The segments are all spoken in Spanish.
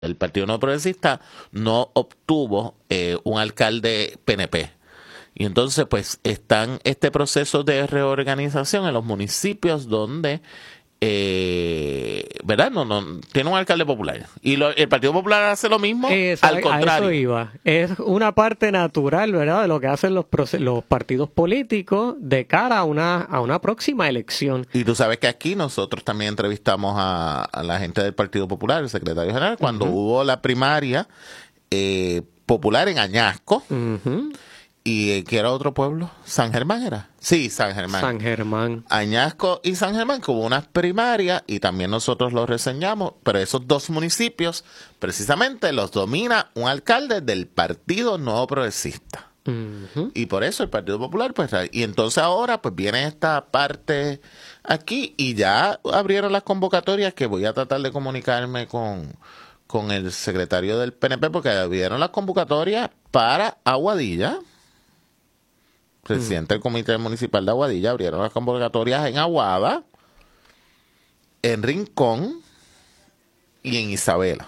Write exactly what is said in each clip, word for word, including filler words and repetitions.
el Partido Nuevo Progresista no obtuvo eh, un alcalde P N P. Y entonces, pues, están este proceso de reorganización en los municipios donde, eh, ¿verdad? No, no, tiene un alcalde popular. Y lo, el Partido Popular hace lo mismo, Eso, al contrario. A eso iba. Es una parte natural, ¿verdad?, de lo que hacen los, los partidos políticos de cara a una, a una próxima elección. Y tú sabes que aquí nosotros también entrevistamos a, a la gente del Partido Popular, el secretario general, cuando uh-huh. hubo la primaria eh, popular en Añasco. Uh-huh. ¿Y qué era otro pueblo? ¿San Germán era? Sí, San Germán. San Germán. Añasco y San Germán, que hubo unas primarias y también nosotros los reseñamos, pero esos dos municipios precisamente los domina un alcalde del Partido Nuevo Progresista. Uh-huh. Y por eso el Partido Popular, pues, y entonces ahora pues viene esta parte aquí y ya abrieron las convocatorias, que voy a tratar de comunicarme con, con el secretario del P N P, porque abrieron las convocatorias para Aguadilla. Presidente del Comité Municipal de Aguadilla, abrieron las convocatorias en Aguada, en Rincón y en Isabela.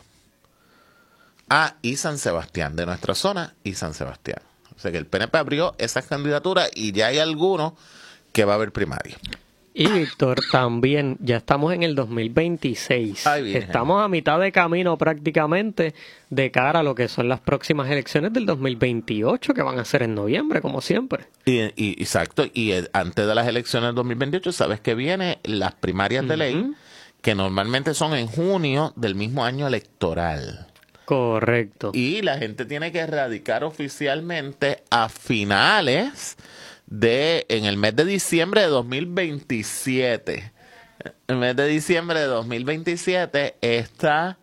Ah, y San Sebastián, de nuestra zona, y San Sebastián. O sea que el P N P abrió esas candidaturas y ya hay algunos que va a haber primaria. Y Víctor, también ya estamos en el dos mil veintiséis. Ay, estamos a mitad de camino prácticamente de cara a lo que son las próximas elecciones del dos mil veintiocho, que van a ser en noviembre, como siempre. Y, y exacto, y el, antes de las elecciones del dos mil veintiocho, sabes que vienen las primarias uh-huh. de ley, que normalmente son en junio del mismo año electoral. Correcto. Y la gente tiene que radicar oficialmente a finales de en el mes de diciembre de dos mil veintisiete. El mes de diciembre de dos mil veintisiete está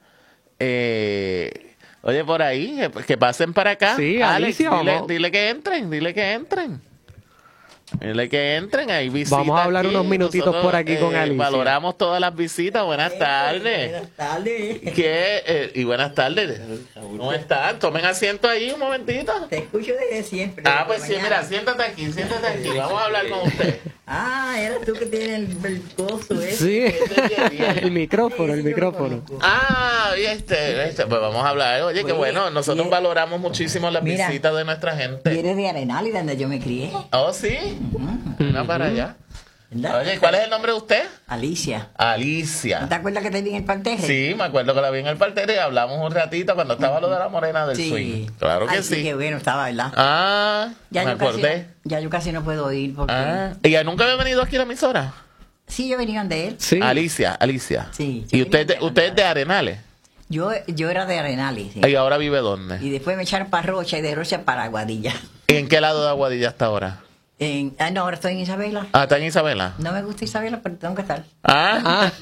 eh, oye, por ahí que, que pasen para acá. Sí, Alex, Alicia, dile, vamos. dile que entren, dile que entren. Dile que entren, ahí visitas. Vamos a hablar aquí. unos minutitos Nosotros, por aquí eh, con Alicia. Valoramos todas las visitas. Buenas tardes. Buenas tardes. ¿Qué? Eh, y buenas tardes. ¿Cómo están? Tomen asiento ahí un momentito. Te escucho desde siempre. Ah, pues sí, mira, siéntate aquí, siéntate aquí. Vamos a hablar con usted. Ah, eres tú que tienes el, el coso ese. Sí, el micrófono, el micrófono. Ah, y este, este, pues vamos a hablar. Oye, qué bueno, nosotros y- valoramos muchísimo las Mira, visitas de nuestra Y gente. eres de Arenal, donde yo me crié. Oh, sí. Una para allá. ¿Verdad? Oye, ¿cuál es el nombre de usted? Alicia. Alicia. ¿No te acuerdas que te vi en el parterre? Sí, me acuerdo que la vi en el parterre y hablamos un ratito cuando estaba lo de la morena del Sí. swing. Claro que Ay, sí. Qué bueno estaba, ¿verdad? Ah, ya me yo casi acordé. no- ya yo casi no puedo ir porque... Ah, ¿y ya nunca había venido aquí a la emisora? Sí, yo venía de él. Sí. Alicia, Alicia. Sí. ¿Y usted, de- usted es de Arenales? Yo, yo era de Arenales. Sí. ¿Y ahora vive dónde? Y después me echaron para Rocha y de Rocha para Aguadilla. ¿Y en qué lado de Aguadilla está ahora? En, ah, no, ahora estoy en Isabela. Ah, está en Isabela. No me gusta Isabela, pero tengo que estar. Ah.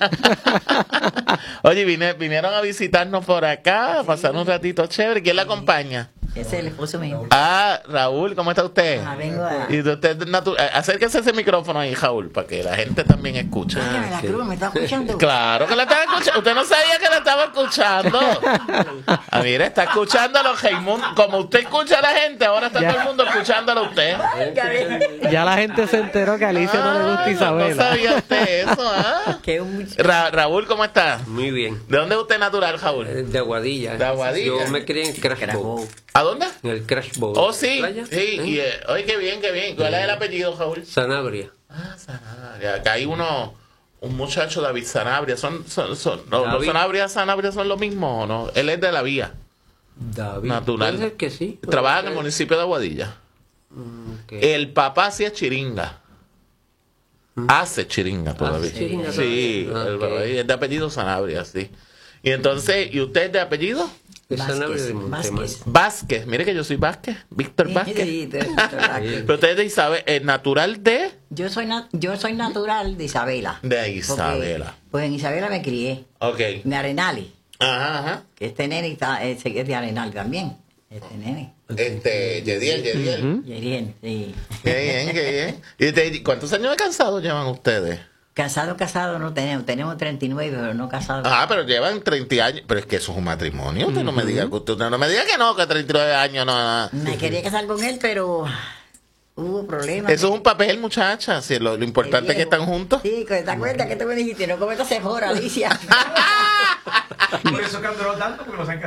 Oye, vine- vinieron a visitarnos por acá, a pasar un ratito chévere. ¿Quién la acompaña? Ese es el esposo mío. Ah, Raúl, ¿cómo está usted? Ah, vengo a... Y usted es natu- eh, acérquese ese micrófono ahí, Raúl, para que la gente también escuche. Oye, la cruz, ¿me está escuchando? Claro que la estaba escuchando. Usted no sabía que la estaba escuchando. Ah, mire, está escuchándolo, Raymond. Como usted escucha a la gente, ahora está Ya. todo el mundo escuchándolo a usted. Ya ves. Ya la gente se enteró que a Alicia no le gusta Ah, Isabela. No sabía usted eso, ¿ah? Que un... Ra- Raúl, ¿cómo está? Muy bien. ¿De dónde es usted natural, Raúl? Eh, De Aguadilla. De Aguadilla. Yo me crié en Crash Carajo. Bowl. ¿A dónde? En el Crash Bowl. Oh, sí. ¿Playa? Sí, y, ¿Eh? eh, oye, qué bien, qué bien. ¿Cuál es el apellido, Raúl? Sanabria. Ah, Sanabria. Acá hay uno, un muchacho, David Sanabria. ¿Son, son, son, no, ¿Los David. Sanabria, Sanabria son lo mismo o no? Él es de la vía. David. Natural. Puede ser que sí. puede Trabaja en ser. el municipio de Aguadilla. Mm, ok. El papá sí es chiringa. Hace chiringa todavía. Hace chiringa Sí, todavía. el Ok. papá es de apellido Sanabria, sí. Y entonces, ¿y usted es de apellido? Es Sanabria Vázquez, de Montemar. Vázquez. Vázquez. Mire que yo soy Vázquez. Víctor Vázquez. Sí, tú eres Víctor Vázquez. Pero usted es de Isabel, es natural de... Yo soy, na- yo soy natural de Isabela. De Isabela. Porque, pues en Isabela me crié. Ok. De Arenales. Ajá, ajá. Que este nene está, ese es de Arenal también. Este nene. Este, Yediel, Yediel. Yerien, sí. Qué bien, qué bien. ¿Y usted- cuántos años de casado llevan ustedes? Casado, casado no tenemos. Tenemos treinta y nueve, pero no casado. Ah, pero llevan treinta años. Pero es que eso es un matrimonio. Usted no me diga que usted usted no me diga que no, que treinta y nueve años no. Me quería casar con él, pero hubo problemas. Eso es un papel, muchacha. Si lo, lo importante es que están juntos. Sí, ¿te acuerdas que tú me dijiste? No cometas error, Alicia. Por eso que han durado tanto, porque no se han